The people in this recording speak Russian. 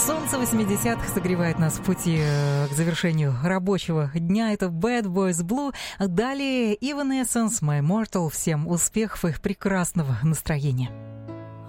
Солнце 80-х согревает нас в пути к завершению рабочего дня. Это Bad Boys Blue. Далее Evanescence, My Mortal. Всем успехов и прекрасного настроения.